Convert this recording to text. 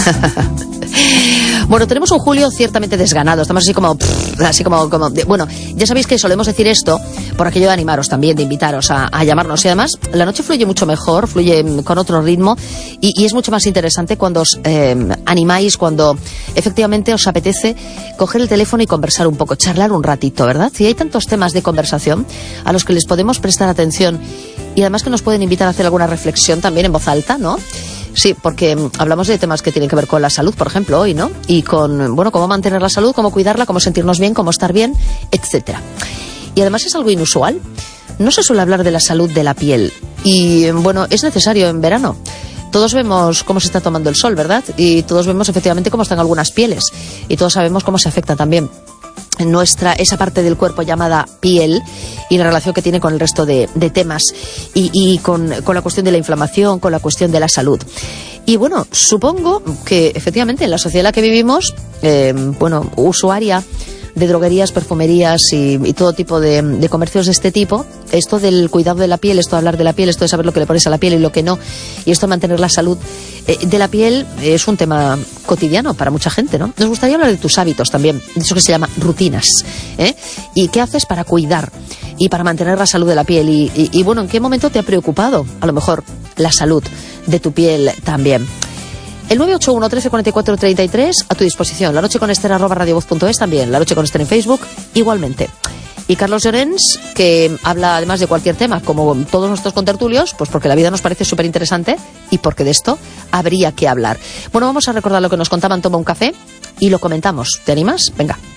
Bueno, tenemos un julio ciertamente desganado. Estamos bueno, ya sabéis que solemos decir esto por aquello de animaros también, de invitaros a llamarnos. Y además, la noche fluye mucho mejor, fluye con otro ritmo y es mucho más interesante cuando os animáis, cuando efectivamente os apetece coger el teléfono y conversar un poco, charlar un ratito, ¿verdad? Y hay tantos temas de conversación a los que les podemos prestar atención y además que nos pueden invitar a hacer alguna reflexión también en voz alta, ¿no? Sí, porque hablamos de temas que tienen que ver con la salud, por ejemplo, hoy, ¿no? Y con, bueno, cómo mantener la salud, cómo cuidarla, cómo sentirnos bien, cómo estar bien, etcétera. Y además es algo inusual. No se suele hablar de la salud de la piel. Y, bueno, es necesario en verano. Todos vemos cómo se está tomando el sol, ¿verdad? Y todos vemos efectivamente cómo están algunas pieles. Y todos sabemos cómo se afecta también esa parte del cuerpo llamada piel y la relación que tiene con el resto de temas y con la cuestión de la inflamación, con la cuestión de la salud. Y bueno, supongo que efectivamente en la sociedad en la que vivimos, usuaria de droguerías, perfumerías y todo tipo de comercios de este tipo, esto del cuidado de la piel, esto de hablar de la piel, esto de saber lo que le pones a la piel y lo que no, y esto de mantener la salud de la piel es un tema cotidiano para mucha gente, ¿no? Nos gustaría hablar de tus hábitos también, de eso que se llama rutinas, ¿eh? Y qué haces para cuidar y para mantener la salud de la piel y bueno, ¿en qué momento te ha preocupado a lo mejor la salud de tu piel también? El 981 13 44 33 a tu disposición. La noche con Esther @radiovoz.es también. La noche con Esther en Facebook igualmente. Y Carlos Llorens, que habla además de cualquier tema, como todos nuestros contertulios, pues porque la vida nos parece súper interesante y porque de esto habría que hablar. Bueno, vamos a recordar lo que nos contaban. Toma un café y lo comentamos. ¿Te animas? Venga.